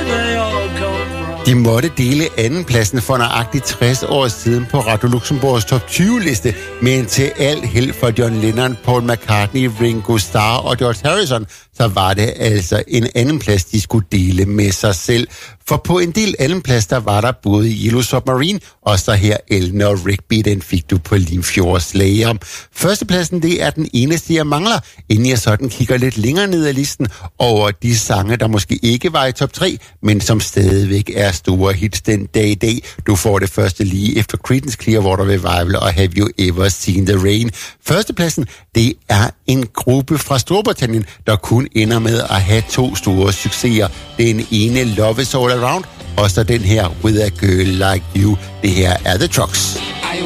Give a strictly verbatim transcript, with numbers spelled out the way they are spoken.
De måtte dele andenpladsen for nøjagtigt tres år siden på Radio Luxembourgs top tyve-liste, men til alt held for John Lennon, Paul McCartney, Ringo Starr og George Harrison, så var det altså en andenplads, de skulle dele med sig selv. For på en del andenplads, der var der både Yellow Submarine og så her Eleanor Rigby, den fik du på Limfjords Slayer. Førstepladsen, det er den eneste, jeg mangler, inden jeg sådan kigger lidt længere ned ad listen over de sange, der måske ikke var i top tre, men som stadigvæk er store hits den dag i dag. Du får det første lige efter Creedence Clearwater Revival og Have You Ever Seen the Rain. Førstepladsen, det er en gruppe fra Storbritannien, der kun ender med at have to store succeser. Den ene, Love Is All Around, og så den her, With a Girl Like You. Det her er The Trucks. I